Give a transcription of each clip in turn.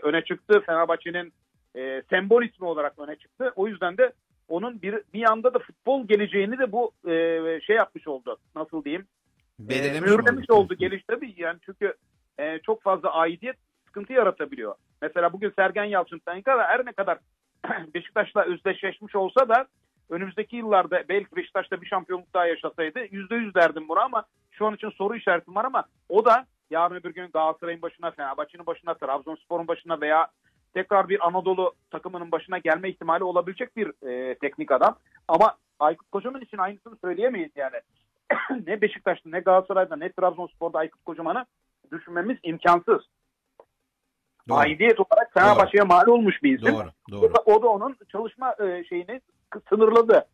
öne çıktı. Fenerbahçe'nin sembol ismi olarak öne çıktı. O yüzden de onun bir yanda da futbol geleceğini de bu şey yapmış oldu. Nasıl diyeyim? Mühürlemiş oldu geliş tabii. Yani çünkü çok fazla aidiyet sıkıntı yaratabiliyor. Mesela bugün Sergen Yalçın her ne kadar Beşiktaş'la özdeşleşmiş olsa da önümüzdeki yıllarda belki Beşiktaş'ta bir şampiyonluk daha yaşasaydı %100 derdim buna, ama şu an için soru işaretim var. Ama o da yarın öbür gün Galatasaray'ın başına, Fenerbahçe'nin başına, Trabzonspor'un başına veya tekrar bir Anadolu takımının başına gelme ihtimali olabilecek bir teknik adam. Ama Aykut Kocaman için aynısını söyleyemeyiz yani. Ne Beşiktaş'ta, ne Galatasaray'da, ne Trabzonspor'da Aykut Kocaman'ı düşünmemiz imkansız. Doğru. Aidiyet olarak Fenerbahçe'ye mal olmuş bir isim. Doğru. O da onun çalışma şeyini sınırladı.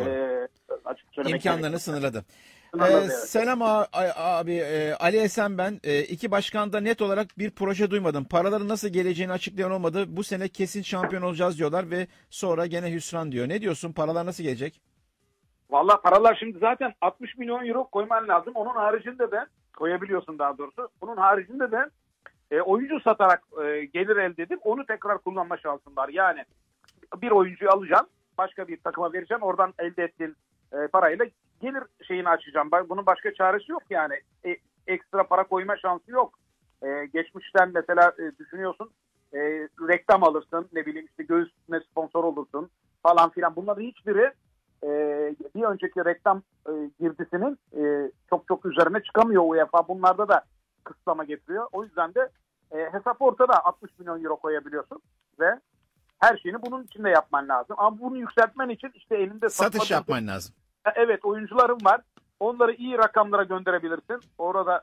İmkanlarını sınırladı. Selam abi, Ali Esen ben. İki başkanda net olarak bir proje duymadım. Paraların nasıl geleceğini açıklayan olmadı. Bu sene kesin şampiyon olacağız diyorlar ve sonra gene hüsran diyor. Ne diyorsun? Paralar nasıl gelecek? Vallahi paralar şimdi zaten 60 milyon euro koyman lazım. Onun haricinde de koyabiliyorsun daha doğrusu. Bunun haricinde de oyuncu satarak gelir elde edip onu tekrar kullanma şansın var. Yani bir oyuncuyu alacaksın, başka bir takıma vereceksin. Oradan elde ettiğin parayla gelir şeyini açacağım. Bunun başka çaresi yok yani. Ekstra para koyma şansı yok. Geçmişten mesela düşünüyorsun, reklam alırsın, ne bileyim işte göğüsüne sponsor olursun falan filan. Bunların hiçbiri bir önceki reklam girdisinin çok üzerine çıkamıyor UEFA. Bunlarda da kısıtlama getiriyor. O yüzden de hesap ortada, 60 milyon euro koyabiliyorsun ve her şeyini bunun içinde yapman lazım. Ama bunu yükseltmen için işte elinde satış yapman lazım. Evet, oyuncularım var. Onları iyi rakamlara gönderebilirsin. Orada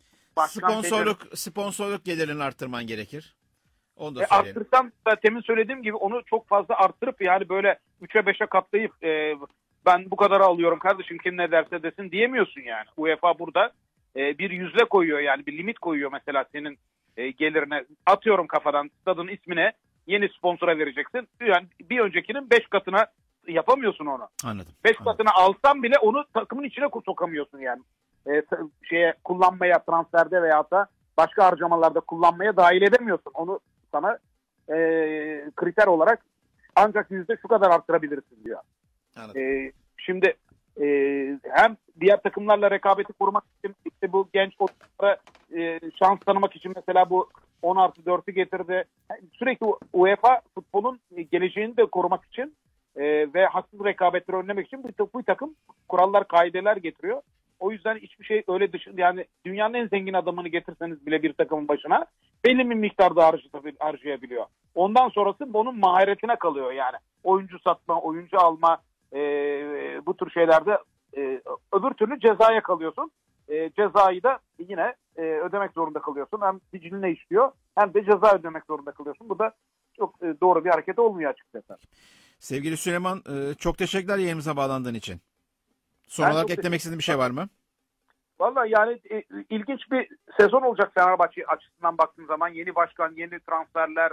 sponsorluk gelirini arttırman gerekir. Onu da söyleyeyim. Arttırsam da temin söylediğim gibi onu çok fazla arttırıp yani böyle 3'e 5'e katlayıp ben bu kadar alıyorum kardeşim kim ne derse desin diyemiyorsun yani. UEFA burada bir yüzde koyuyor, yani bir limit koyuyor mesela senin gelirine. Atıyorum kafadan stadın ismine yeni sponsora vereceksin. Yani bir öncekinin 5 katına yapamıyorsun onu. Anladım. 5 katına alsan bile onu takımın içine sokamıyorsun yani. Kullanmaya, transferde veya da başka harcamalarda kullanmaya dahil edemiyorsun. Onu sana kriter olarak ancak yüzde şu kadar arttırabilirsin diyor. Şimdi hem diğer takımlarla rekabeti korumak için işte bu genç oyunculara şans tanımak için mesela bu 10+4'ü getirdi. Sürekli UEFA futbolun geleceğini de korumak için ve haksız rekabetleri önlemek için bu takım kurallar, kaideler getiriyor. O yüzden hiçbir şey öyle yani dünyanın en zengin adamını getirseniz bile bir takımın başına belli bir miktarda harcayabiliyor. Ondan sonrası bunun maharetine kalıyor yani. Oyuncu satma, oyuncu alma, bu tür şeylerde öbür türlü cezaya kalıyorsun. Cezayı da yine ödemek zorunda kalıyorsun. Hem siciline işliyor hem de ceza ödemek zorunda kalıyorsun. Bu da çok doğru bir hareket olmuyor açıkçası. Sevgili Süleyman, çok teşekkürler yayınımıza bağlandığın için. Son olarak eklemek istediğin bir şey var mı? Vallahi yani ilginç bir sezon olacak Fenerbahçe açısından baktığım zaman. Yeni başkan, yeni transferler,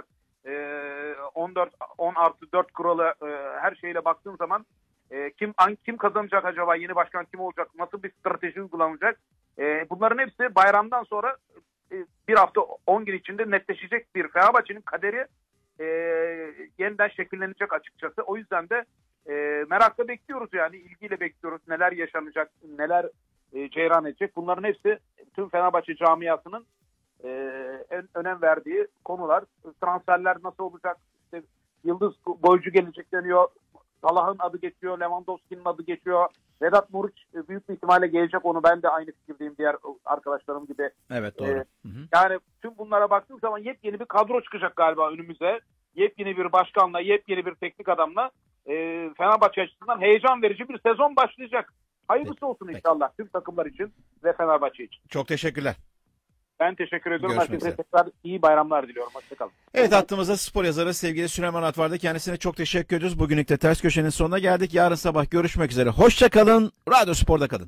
10+4 kuralı, her şeyle baktığım zaman kim kazanacak acaba? Yeni başkan kim olacak? Nasıl bir strateji uygulanacak? Bunların hepsi bayramdan sonra bir hafta 10 gün içinde netleşecek. Bir Fenerbahçe'nin kaderi yeniden şekillenecek açıkçası. O yüzden de merakla bekliyoruz yani. İlgiyle bekliyoruz. Neler yaşanacak, neler cereyan edecek. Bunların hepsi tüm Fenerbahçe camiasının en önem verdiği konular. Transferler nasıl olacak? İşte yıldız golcü gelecek deniyor. Salah'ın adı geçiyor. Lewandowski'nin adı geçiyor. Vedat Muriç büyük bir ihtimalle gelecek. Onu ben de aynı fikirdeyim diğer arkadaşlarım gibi. Evet, doğru. Yani tüm bunlara baktığım zaman yepyeni bir kadro çıkacak galiba önümüze. Yepyeni bir başkanla, yepyeni bir teknik adamla Fenerbahçe açısından heyecan verici bir sezon başlayacak. Hayırlısı olsun inşallah tüm takımlar için ve Fenerbahçe için. Çok teşekkürler. Ben teşekkür ediyorum. Herkese tekrar iyi bayramlar diliyorum. Hoşçakalın. Evet, hattımızda spor yazarı sevgili Süleyman At vardı. Kendisine çok teşekkür ediyoruz. Bugünlük de Ters Köşe'nin sonuna geldik. Yarın sabah görüşmek üzere. Hoşçakalın. Radyo Spor'da kalın.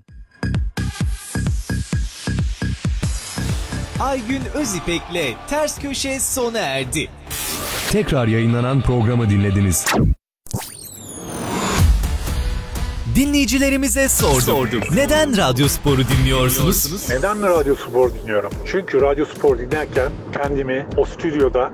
Aygün Özipek'le Ters Köşe sona erdi. Tekrar yayınlanan programı dinlediniz. Dinleyicilerimize sorduk. Neden Radyo Spor'u dinliyorsunuz? Neden mi Radyo Spor dinliyorum? Çünkü Radyo Spor dinlerken kendimi o stüdyoda